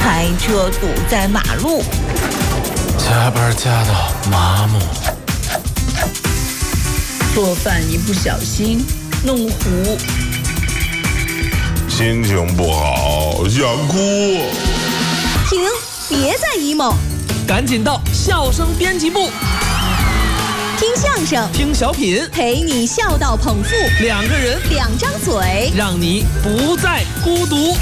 开车堵在马路， 加班加到麻木， 做饭一不小心弄糊， 心情不好想哭。 停，别再 emo， 赶紧到笑声编辑部， 听相声， 听小品， 陪你笑到捧腹， 两个人， 两张嘴， 让你不再孤独。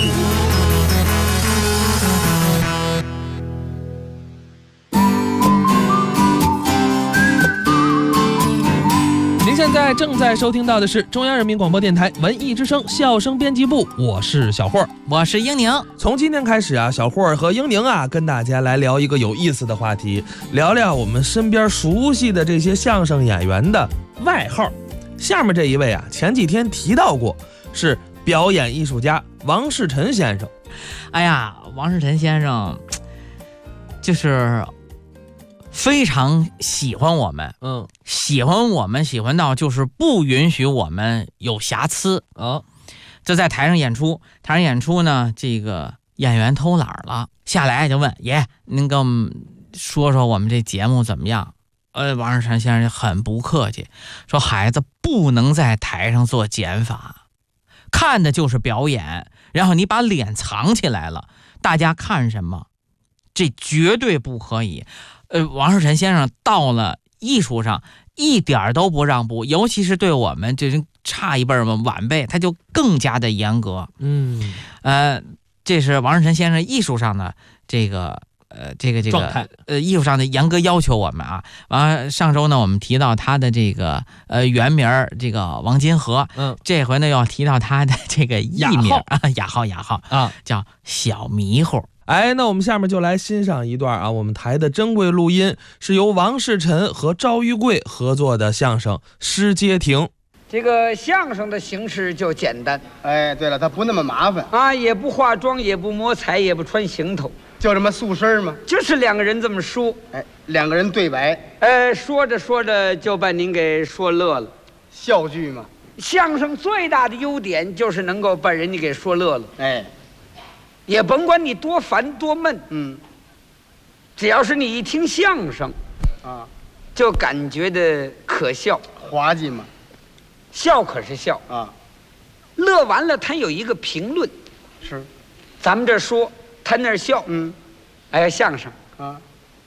您现在正在收听到的是中央人民广播电台文艺之声笑声编辑部，我是小霍， 我是英宁。 从今天开始啊，小霍和英宁啊，跟大家来聊一个有意思的话题，聊聊我们身边熟悉的这些相声演员的外号。下面这一位啊，前几天提到过，是表演艺术家王世臣先生。 哎呀，王世臣先生就是非常喜欢我们，喜欢我们，喜欢到就是不允许我们有瑕疵啊。这在台上演出呢，这个演员偷懒了，下来就问爷，您跟我们说说我们这节目怎么样？王世臣先生很不客气，说孩子不能在台上做减法，看的就是表演，然后你把脸藏起来了，大家看什么？这绝对不可以。王世臣先生到了艺术上一点都不让步，尤其是对我们这差一辈嘛晚辈，他就更加的严格。这是王世臣先生艺术上的这个状态， 艺术上的严格要求我们啊。完上周呢，我们提到他的这个原名这个王金河，这回呢要提到他的这个艺名啊，雅号啊，叫小迷糊。 那我们下面就来欣赏一段啊，我们台的珍贵录音，是由王世臣和赵玉贵合作的相声《诗街亭》。 这个相声的形式就简单， 对了，它不那么麻烦啊，也不化妆，也不摸彩，也不穿行头， 就这么素身嘛。 就是两个人这么说， 两个人对白， 说着说着就把您给说乐了， 笑剧嘛。 相声最大的优点就是能够把人家给说乐了，也甭管你多烦多闷，只要是你一听相声，就感觉的可笑， 滑稽嘛。 笑可是笑啊，乐完了他有一个评论， 是， 咱们这说，他那儿笑，相声啊，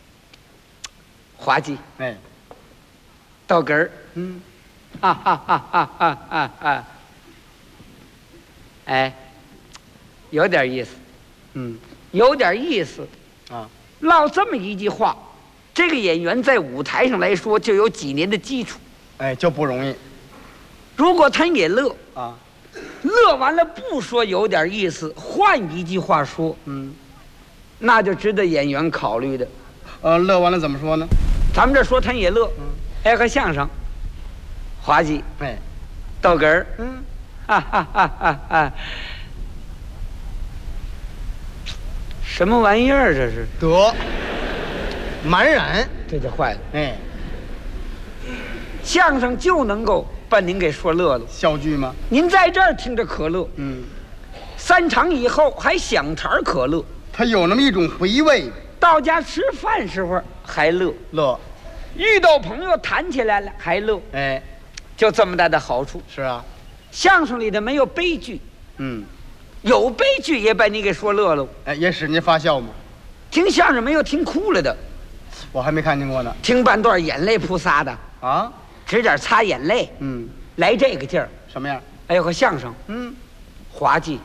滑稽，逗哏儿，有点意思，有点意思啊，唠这么一句话，这个演员在舞台上来说就有几年的基础， 就不容易。 如果他也乐啊，乐完了不说有点意思，换一句话说，那就值得演员考虑的。 乐完了怎么说呢？ 咱们这说他也乐，和相声，滑稽，逗哏儿，什么玩意儿这是？ 得，满染， 这就坏了。相声就能够把您给说乐了， 笑剧吗？ 您在这儿听着可乐，3场以后还想茬可乐， 他有那么一种回味。 到家吃饭时候还乐，遇到朋友谈起来了还乐，就这么大的好处。 是啊， 相声里的没有悲剧，有悲剧也把你给说乐了， 也使您发笑吗？ 听相声没有听哭了的， 我还没看见过呢。 听半段眼泪扑撒的啊， 指点擦眼泪，来这个劲儿， 什么样？ 和相声，滑稽，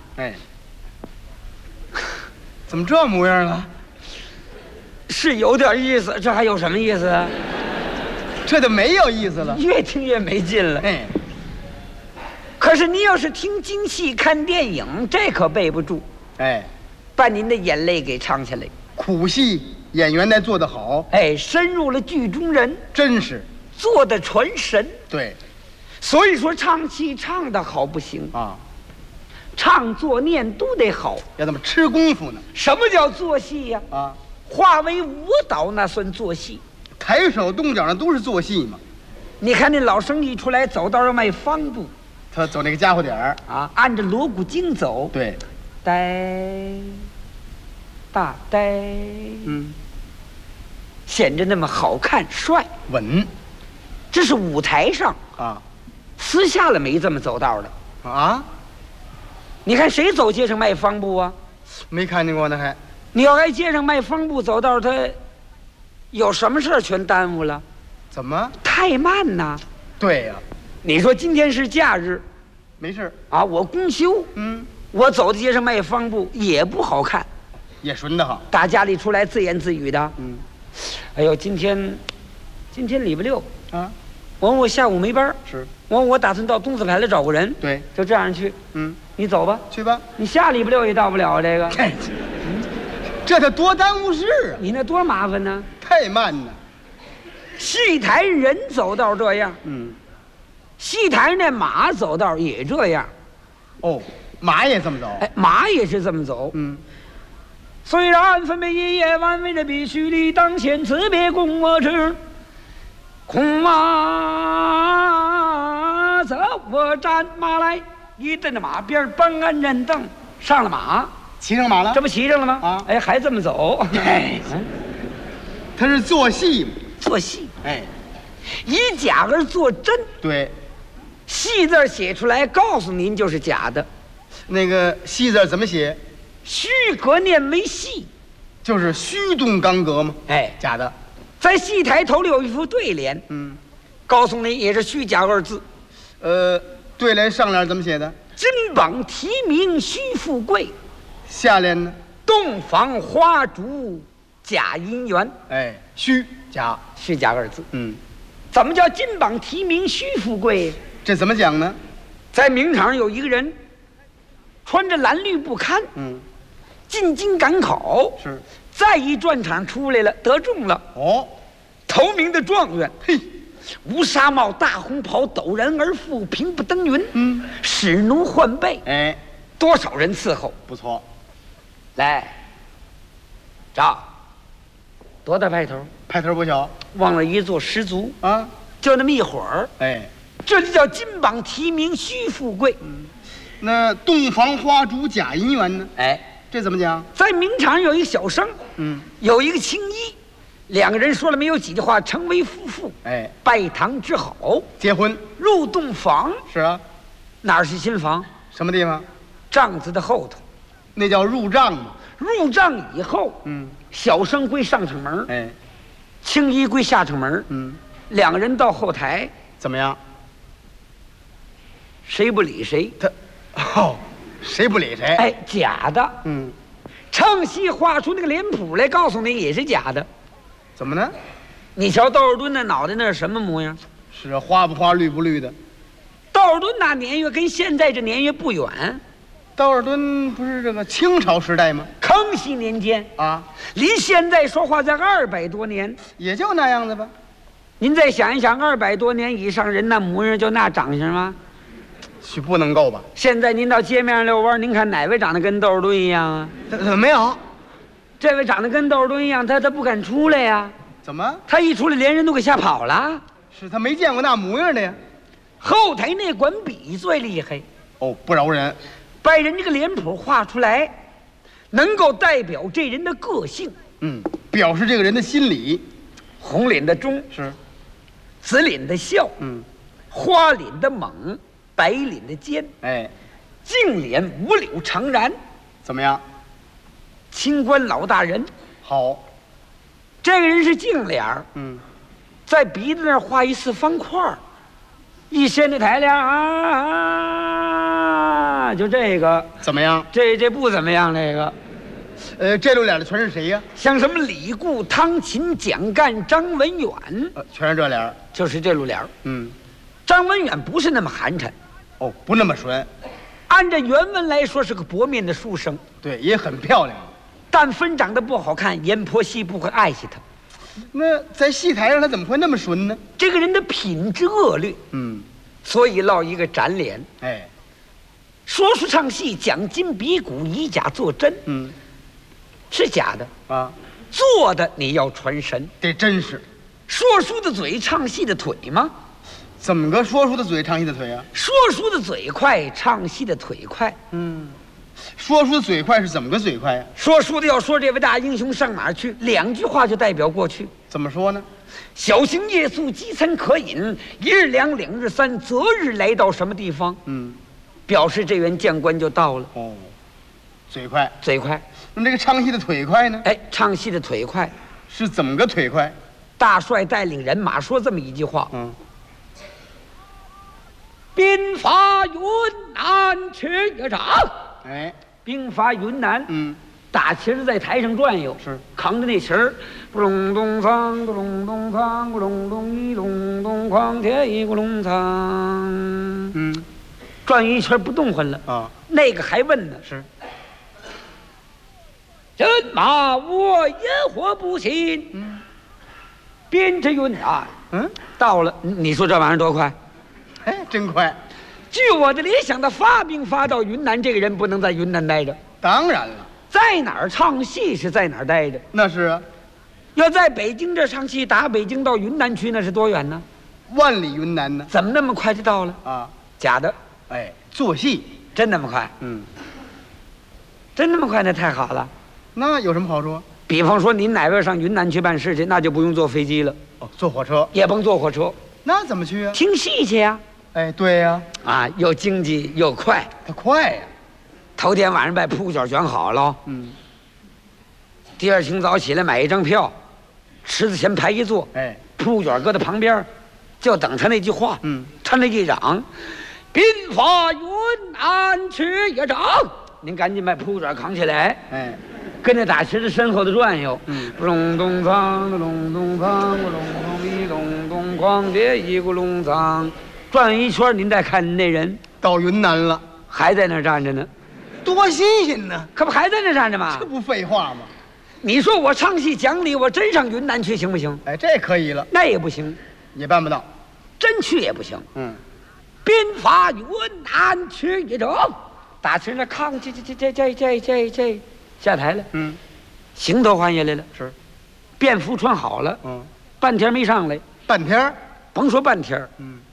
怎么这模样了？ 是有点意思，这还有什么意思啊？ 这就没有意思了， 越听越没劲了。可是你要是听京戏看电影，这可背不住，把您的眼泪给唱下来。 苦戏演员得做得好， 深入了剧中人， 真是做的传神。 对， 所以说唱戏唱得好不行啊， 唱作念都得好， 要怎么吃功夫呢？ 什么叫做戏呀？化为舞蹈那算做戏， 抬手动脚那都是做戏嘛。 你看那老生一出来走道要迈方步， 他走那个家伙点儿啊，按着锣鼓经走， 对， 呆大呆，显着那么好看帅稳。 这是舞台上啊， 私下了没这么走道的啊。 你看谁走街上卖方布啊？ 没看见过呢还。 你要挨街上卖方布走道，他有什么事儿全耽误了？ 怎么？ 太慢呐。 对呀。 你说今天是假日， 没事啊，我公休，我走在街上卖方布也不好看， 也顺得好。 打家里出来自言自语的，哎呦，今天礼拜六啊，我下午没班， 是， 我打算到东四牌来找个人， 对， 就这样去，你走吧， 去吧， 你下礼拜六也到不了这个， 这得多耽误事啊！ 你那多麻烦呢， 太慢了。 戏台人走道这样，戏台那马走道也这样， 哦，马也这么走， 哎，马也是这么走，虽然分别一夜晚为了必须的当前辞别共我知，恐马走我战马来，一蹬着马鞭帮安人凳上了马， 骑上马了， 这不骑上了吗？ 啊， 哎，还这么走， 哎，他是做戏嘛， 做戏， 哎， 以假而作真， 对。 戏字写出来，告诉您就是假的。 那个戏字怎么写？ 虚格念为戏， 就是虚动刚格嘛。 哎， 假的。 在戏台头里有一副对联，告诉您也是虚假二字。 对联上联怎么写的？ 金榜题名须富贵， 下联呢？ 洞房花烛假姻缘。 哎，虚假二字。怎么叫金榜题名须富贵？ 这怎么讲呢？ 在明场有一个人，穿着蓝绿不堪，进京赶考， 是， 再一转场出来了，得中了， 哦， 头名的状元，嘿，乌纱帽、大红袍，陡然而富，平步登云，使奴换背， 哎， 多少人伺候， 不错。 来，找，多大派头？ 派头不小， 往那一坐十足啊， 就那么一会儿， 哎。 这就叫金榜题名须富贵。 那洞房花烛假姻缘呢？ 哎， 这怎么讲？ 在明场有一个小生，有一个青衣，两个人说了没有几句话，成为夫妇。 哎， 拜堂之好， 结婚， 入洞房。 是啊， 哪是新房？ 什么地方？ 帐子的后头， 那叫入帐嘛。 入帐以后，小生归上城门， 哎， 青衣归下城门，两个人到后台， 怎么样？ 谁不理谁？ 谁不理谁？ 哎，假的。唱戏画出那个脸谱来，告诉你也是假的。 怎么呢？ 你瞧窦尔敦那脑袋那是什么模样？ 是啊，花不花，绿不绿的。 窦尔敦那年月跟现在这年月不远。 窦尔敦不是这个清朝时代吗？ 康熙年间啊，离现在说话在200多年， 也就那样子吧。 您再想一想，200多年以上人那模样，就那长相吗？ 许不能够吧？ 现在您到街面上遛弯，您看哪位长得跟窦尔敦一样啊？ 没有， 这位长得跟窦尔敦一样，他不敢出来呀。 怎么？ 他一出来，连人都给吓跑了。 是他没见过那模样的呀。 后台那管笔最厉害， 哦，不饶人， 把人这个脸谱画出来，能够代表这人的个性， 表示这个人的心理。 红脸的忠是， 紫脸的孝，花脸的猛，白脸的尖， 哎， 净脸五柳长髯， 怎么样？ 清官老大人。 好， 这个人是净脸儿，在鼻子那儿画一4方块儿，一掀那台梁啊，就这个怎么样？ 这不怎么样，这个。 这露脸的全是谁呀？ 像什么李固、汤勤、蒋干、张文远， 全是这脸， 就是这露脸。张文远不是那么寒碜， 哦，不那么纯。 按照原文来说是个薄面的书生， 对，也很漂亮， 但分长得不好看，阎婆惜不会爱惜他。 那在戏台上他怎么会那么纯呢？ 这个人的品质恶劣，所以落一个展脸。 哎， 说书唱戏讲金比古，以假作真，是假的啊， 做的你要传神， 这真是。 说书的嘴，唱戏的腿吗？ 怎么个说书的嘴，唱戏的腿啊？ 说书的嘴快，唱戏的腿快。 说书嘴快是怎么个嘴快呀？ 说书的要说这位大英雄上哪儿去，2句话就代表过去。 怎么说呢？ 小行夜宿，饥餐可饮，一日两，两日三，择日来到什么地方？表示这员将官就到了。 哦，嘴快， 嘴快。 那这个唱戏的腿快呢？ 哎，唱戏的腿快是怎么个腿快？ 大帅带领人马说这么一句话：兵发云南去一场。 哎， 兵发云南，大旗儿在台上转悠， 是扛着那旗儿，咕隆咚锵，咕隆咚锵，咕隆咚一隆咚哐铁一咕隆锵，转一圈不动换了啊。那个还问呢，是人马我烟火不行，边着云南，到了，你说这玩意儿多快？ 哎，真快。 据我的理想，他发兵发到云南，这个人不能在云南待着。 当然了， 在哪儿唱戏是在哪儿待着。 那是啊， 要在北京这唱戏，打北京到云南去，那是多远呢？ 万里云南呢？ 怎么那么快就到了啊？假的。 哎，做戏真那么快？真那么快，那太好了。 那有什么好处？ 比方说，您哪位上云南去办事去，那就不用坐飞机了。 哦，坐火车也甭坐火车。 那怎么去啊？ 听戏去呀。 哎，对呀。 啊，又经济又快。 它快呀。 头天晚上把铺卷卷好了，第二清早起来买一张票，池子前排一坐，哎，铺卷搁在旁边，就等他那句话，他那一嚷，兵发云南去一场，您赶紧把铺卷扛起来，哎，跟那大旗子身后的转悠，隆咚锵，隆咚锵，隆咚一隆咚哐别一咕隆锵，转一圈，您再看那人到云南了， 还在那儿站着呢。 多新鲜呢！ 可不还在那站着吗？ 这不废话吗？ 你说我唱戏讲理，我真上云南去行不行？ 哎，这可以了。 那也不行， 也办不到。 真去也不行。兵发云南去一场，打起那炕，这下台了。行头换下来了。是，便服穿好了。半天没上来。 半天？ 甭说半天。